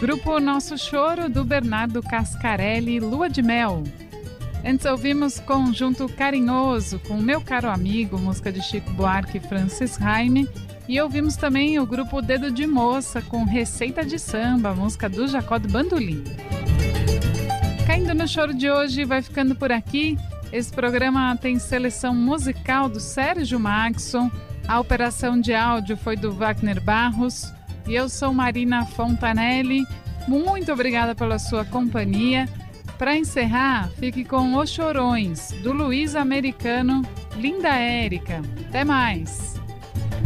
Grupo Nosso Choro, do Bernardo Cascarelli, Lua de Mel. Antes ouvimos Conjunto Carinhoso, com Meu Caro Amigo, música de Chico Buarque e Francis Raime. E ouvimos também o grupo Dedo de Moça, com Receita de Samba, música do Jacó do Bandolim. Caindo no Choro de hoje, vai ficando por aqui. Esse programa tem seleção musical do Sérgio Maxson. A operação de áudio foi do Wagner Barros. E eu sou Marina Fontanelli. Muito obrigada pela sua companhia. Para encerrar, fique com Os Chorões, do Luiz Americano, Linda Érica. Até mais!